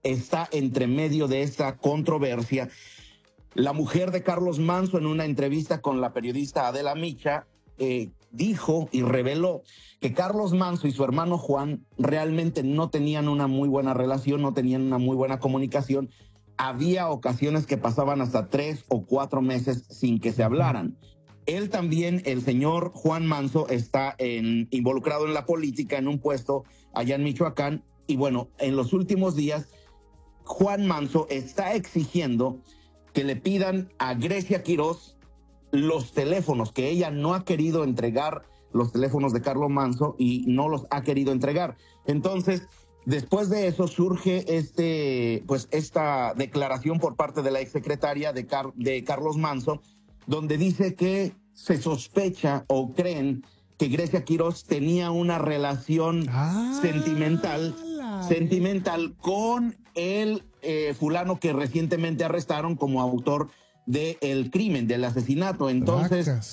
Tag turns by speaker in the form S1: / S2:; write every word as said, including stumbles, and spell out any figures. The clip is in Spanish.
S1: está entre medio de esta controversia. La mujer de Carlos Manso, en una entrevista con la periodista Adela Micha, eh, dijo y reveló que Carlos Manso y su hermano Juan realmente no tenían una muy buena relación, no tenían una muy buena comunicación. Había ocasiones que pasaban hasta tres o cuatro meses sin que se hablaran. Él también, el señor Juan Manso, está en, involucrado en la política, en un puesto allá en Michoacán. Y bueno, en los últimos días, Juan Manso está exigiendo que le pidan a Grecia Quiroz los teléfonos, que ella no ha querido entregar los teléfonos de Carlos Manso y no los ha querido entregar. Entonces, después de eso surge este, pues esta declaración por parte de la exsecretaria de, Car de Carlos Manso, donde dice que se sospecha o creen que Grecia Quiroz tenía una relación ah, sentimental, sentimental con el eh, fulano que recientemente arrestaron como autor del crimen, del asesinato. Entonces, Bracas.